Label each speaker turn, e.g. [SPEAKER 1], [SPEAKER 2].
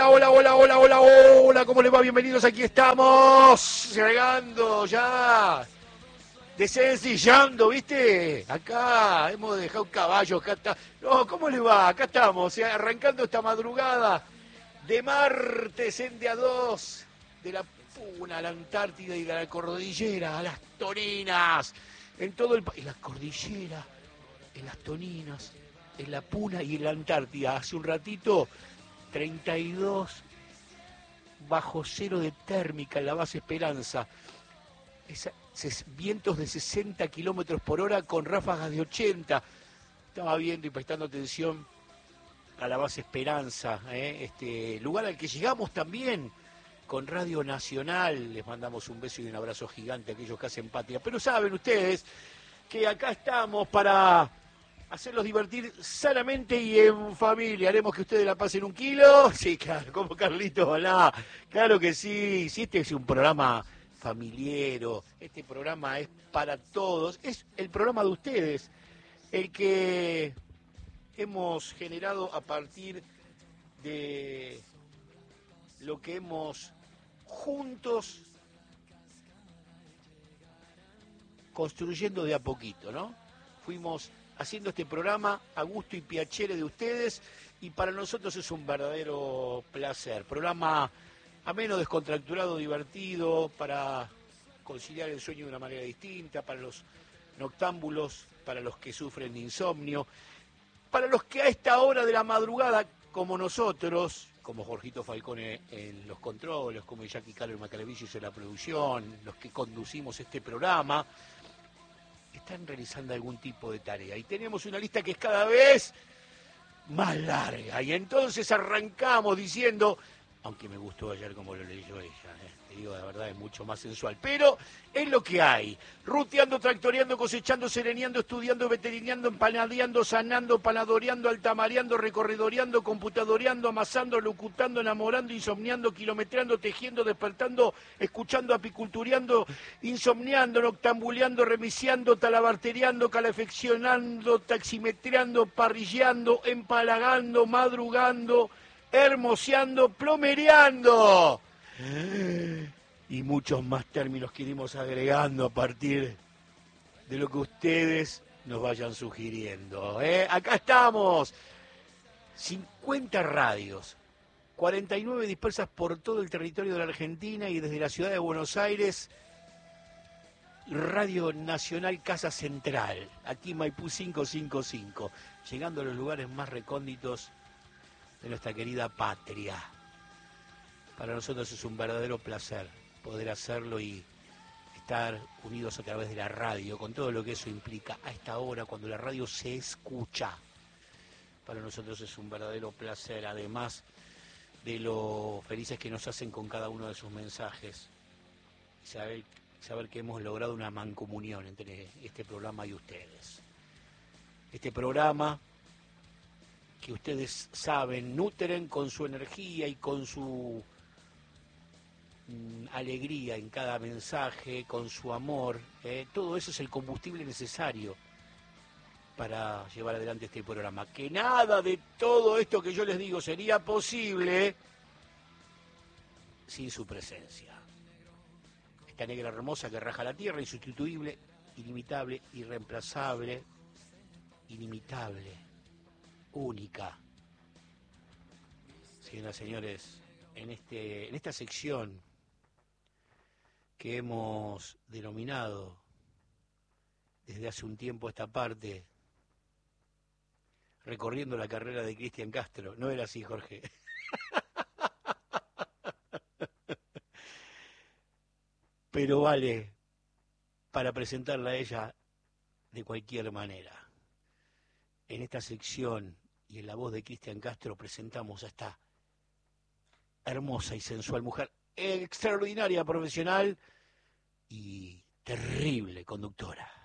[SPEAKER 1] hola, hola, hola, hola, hola, hola, ¿cómo les va? Bienvenidos, aquí estamos, llegando ya, desencillando, ¿viste? Acá hemos dejado caballos, acá está. No, ¿cómo les va? Acá estamos, arrancando esta madrugada de martes en día 2, de la Puna a la Antártida y de la cordillera a las Toninas, en todo el país, en la cordillera, en las Toninas, en la Puna y en la Antártida. Hace un ratito, 32 bajo cero de térmica en la base Esperanza. Vientos de 60 kilómetros por hora con ráfagas de 80. Estaba viendo y prestando atención a la base Esperanza, este lugar al que llegamos también con Radio Nacional. Les mandamos un beso y un abrazo gigante a aquellos que hacen patria. Pero saben ustedes que acá estamos para hacerlos divertir sanamente y en familia. Haremos que ustedes la pasen un kilo. Sí, claro, como Carlitos Balá. Claro que sí. Si este es un programa familiero, este programa es para todos. Es el programa de ustedes, el que hemos generado a partir de lo que hemos juntos construyendo de a poquito, ¿no? Fuimos haciendo este programa a gusto y piacere de ustedes y para nosotros es un verdadero placer. Programa ameno, descontracturado, divertido, para conciliar el sueño de una manera distinta, para los noctámbulos, para los que sufren de insomnio, para los que a esta hora de la madrugada, como nosotros, como Jorgito Falcone en los controles, como Jackie Calo y Macalevillos en la producción, los que conducimos este programa, están realizando algún tipo de tarea. Y tenemos una lista que es cada vez más larga. Y entonces arrancamos diciendo, aunque me gustó ayer como lo leyó ella, te digo, la verdad es mucho más sensual, pero es lo que hay. Ruteando, tractoreando, cosechando, sereneando, estudiando, veterineando, empanadeando, sanando, panadoreando, altamareando, recorredoreando, computadoreando, amasando, locutando, enamorando, insomniando, kilometreando, tejiendo, despertando, escuchando, apicultureando, insomniando, noctambuleando, remisiando, talabarteriando, calefaccionando, taximetreando, parrilleando, empalagando, madrugando, hermoseando, plomereando. Y muchos más términos que iremos agregando a partir de lo que ustedes nos vayan sugiriendo. Acá estamos, 50 radios, 49 dispersas por todo el territorio de la Argentina y desde la ciudad de Buenos Aires, Radio Nacional Casa Central, aquí Maipú 555, llegando a los lugares más recónditos de nuestra querida patria. Para nosotros es un verdadero placer poder hacerlo y estar unidos a través de la radio, con todo lo que eso implica a esta hora, cuando la radio se escucha. Para nosotros es un verdadero placer, además de lo felices que nos hacen con cada uno de sus mensajes. Saber que hemos logrado una mancomunión entre este programa y ustedes. Este programa que ustedes saben, nutren con su energía y con su alegría en cada mensaje, con su amor, todo eso es el combustible necesario para llevar adelante este programa. Que nada de todo esto que yo les digo sería posible sin su presencia. Esta negra hermosa que raja la tierra, insustituible, inimitable, irreemplazable, inimitable, única. Señoras y señores, en esta sección que hemos denominado desde hace un tiempo esta parte, recorriendo la carrera de Cristian Castro. No era así, Jorge. Pero vale para presentarla a ella de cualquier manera. En esta sección y en la voz de Cristian Castro presentamos a esta hermosa y sensual mujer, extraordinaria profesional y terrible conductora.